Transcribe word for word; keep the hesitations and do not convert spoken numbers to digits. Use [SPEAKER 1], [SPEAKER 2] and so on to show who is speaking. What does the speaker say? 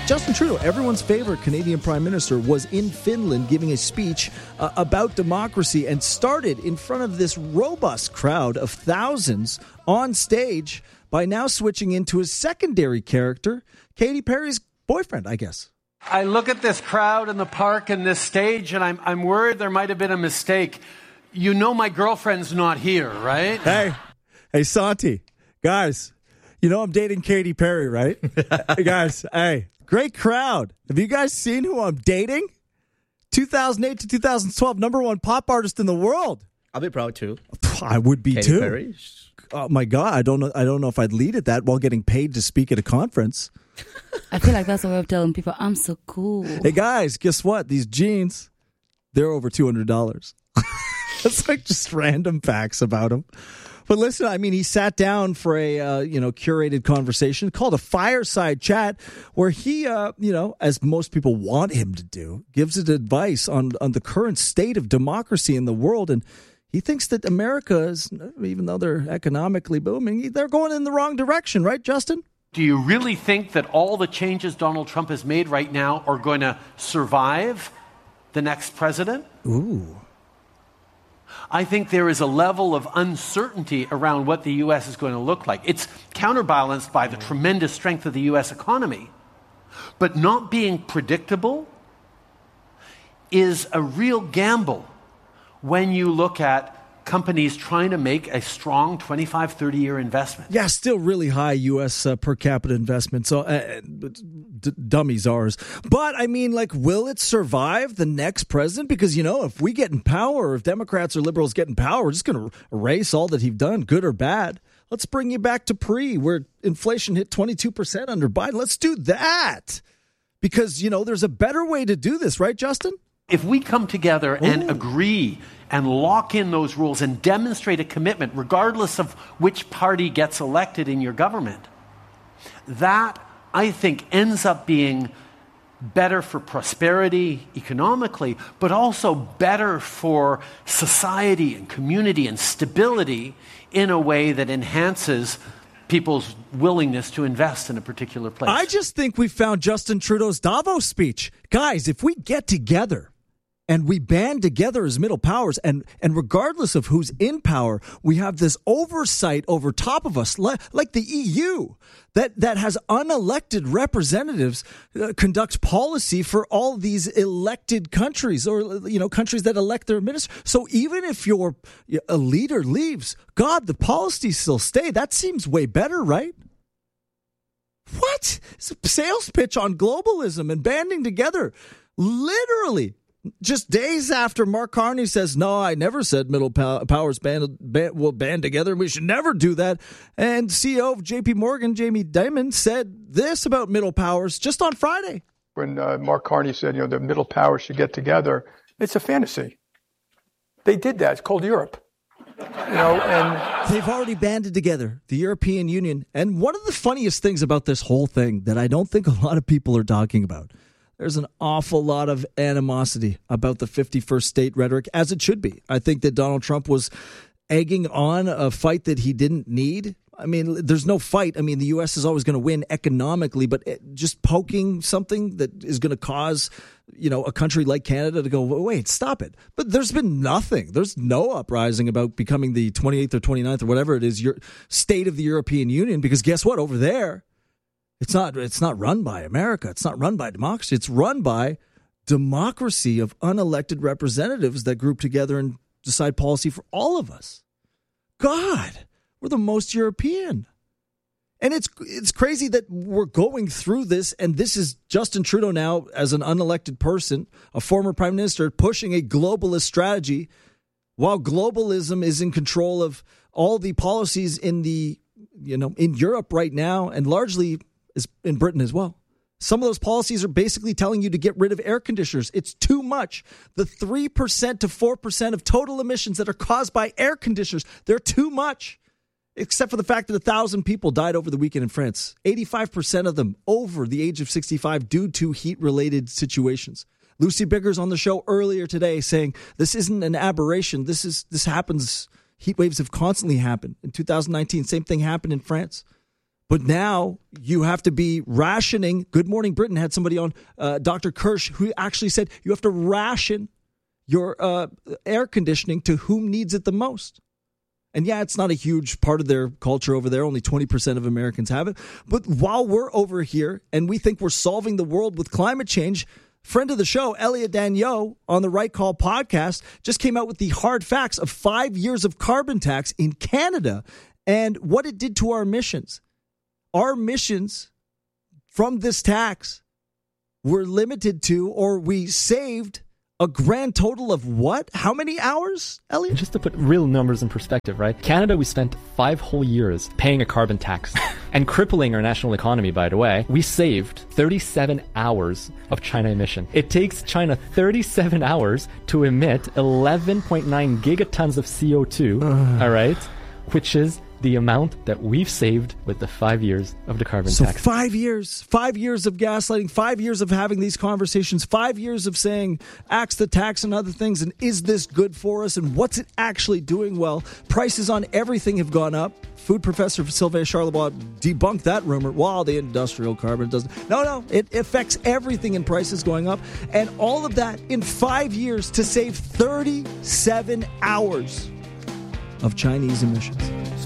[SPEAKER 1] Justin Trudeau, everyone's favorite Canadian Prime Minister, was in Finland giving a speech uh, about democracy and started in front of this robust crowd of thousands on stage by now switching into his secondary character, Katy Perry's boyfriend, I guess.
[SPEAKER 2] I look at this crowd in the park and this stage, and I'm, I'm worried there might have been a mistake. You know my girlfriend's not here, right?
[SPEAKER 1] Hey, hey, Santi, guys, you know I'm dating Katy Perry, right? Hey, guys, hey. Great crowd. Have you guys seen who I'm dating? two thousand eight to two thousand twelve, number one pop artist in the world.
[SPEAKER 3] I'll be proud too.
[SPEAKER 1] I would be
[SPEAKER 3] Katy
[SPEAKER 1] too.
[SPEAKER 3] Perry.
[SPEAKER 1] Oh my God, I don't know. I don't know if I'd lead at that while getting paid to speak at a conference.
[SPEAKER 4] I feel like that's a way of telling people I'm so cool.
[SPEAKER 1] Hey guys, guess what? These jeans, they're over two hundred dollars. It's like just random facts about him. But listen, I mean, he sat down for a, uh, you know, curated conversation called a fireside chat where he, uh, you know, as most people want him to do, gives it advice on, on the current state of democracy in the world. And he thinks that America is, even though they're economically booming, they're going in the wrong direction. Right, Justin?
[SPEAKER 2] Do you really think that all the changes Donald Trump has made right now are going to survive the next president?
[SPEAKER 1] Ooh.
[SPEAKER 2] I think there is a level of uncertainty around what the U S is going to look like. It's counterbalanced by the tremendous strength of the U S economy. But not being predictable is a real gamble when you look at companies trying to make a strong twenty-five, thirty-year investment.
[SPEAKER 1] Yeah, still really high U S uh, per capita investment. So uh, d- dummies ours. But, I mean, like, will it survive the next president? Because, you know, if we get in power, if Democrats or liberals get in power, we're just going to erase all that he's done, good or bad. Let's bring you back to pre, where inflation hit twenty-two percent under Biden. Let's do that. Because, you know, there's a better way to do this, right, Justin?
[SPEAKER 2] If we come together and
[SPEAKER 1] Ooh.
[SPEAKER 2] agree and lock in those rules and demonstrate a commitment, regardless of which party gets elected in your government, that, I think, ends up being better for prosperity economically, but also better for society and community and stability in a way that enhances people's willingness to invest in a particular place.
[SPEAKER 1] I just think we found Justin Trudeau's Davos speech. Guys, if we get together and we band together as middle powers, and, and regardless of who's in power, we have this oversight over top of us, like, like the E U, that, that has unelected representatives uh, conduct policy for all these elected countries, or, you know, countries that elect their minister. So even if your a leader leaves, God, the policies still stay. That seems way better, right? What? It's a sales pitch on globalism and banding together. Literally. Just days after Mark Carney says, no, I never said middle pow- powers band, band, will band together. We should never do that. And C E O of J P Morgan, Jamie Dimon, said this about middle powers just on Friday.
[SPEAKER 5] When uh, Mark Carney said, you know, the middle powers should get together, it's a fantasy. They did that. It's called Europe. You know, and
[SPEAKER 1] they've already banded together, the European Union. And one of the funniest things about this whole thing that I don't think a lot of people are talking about, there's an awful lot of animosity about the fifty-first state rhetoric, as it should be. I think that Donald Trump was egging on a fight that he didn't need. I mean, there's no fight. I mean, the U S is always going to win economically, but just poking something that is going to cause, you know, a country like Canada to go, wait, stop it. But there's been nothing. There's no uprising about becoming the twenty-eighth or twenty-ninth or whatever it is, your state of the European Union, because guess what? Over there, It's not it's not run by America. It's not run by democracy. It's run by democracy of unelected representatives that group together and decide policy for all of us. God, we're the most European. And it's it's crazy that we're going through this, and this is Justin Trudeau now as an unelected person, a former prime minister, pushing a globalist strategy while globalism is in control of all the policies in the, you know, in Europe right now, and largely is in Britain as well. Some of those policies are basically telling you to get rid of air conditioners. It's too much. The three percent to four percent of total emissions that are caused by air conditioners, they're too much. Except for the fact that a thousand people died over the weekend in France. eighty-five percent of them over the age of sixty-five due to heat-related situations. Lucy Biggers on the show earlier today saying this isn't an aberration. This is this happens. Heat waves have constantly happened. In two thousand nineteen, same thing happened in France. But now you have to be rationing. Good Morning Britain had somebody on, uh, Doctor Kirsch, who actually said you have to ration your uh, air conditioning to whom needs it the most. And yeah, it's not a huge part of their culture over there. Only twenty percent of Americans have it. But while we're over here and we think we're solving the world with climate change, friend of the show, Elliot Dagnot, on the Right Call podcast, just came out with the hard facts of five years of carbon tax in Canada and what it did to our emissions. Our emissions from this tax were limited to, or we saved, a grand total of what? How many hours, Elliot?
[SPEAKER 3] Just to put real numbers in perspective, right? Canada, we spent five whole years paying a carbon tax and crippling our national economy, by the way. We saved thirty-seven hours of China emission. It takes China thirty-seven hours to emit eleven point nine gigatons of C O two, uh. all right? Which is the amount that we've saved with the five years of the carbon
[SPEAKER 1] so
[SPEAKER 3] tax.
[SPEAKER 1] So five years, five years of gaslighting, five years of having these conversations, five years of saying axe the tax and other things, and is this good for us, and what's it actually doing? Well, prices on everything have gone up. Food professor Sylvain Charlebois debunked that rumor. Wow, the industrial carbon doesn't. No, no, it affects everything in prices going up. And all of that in five years to save thirty-seven hours of Chinese emissions.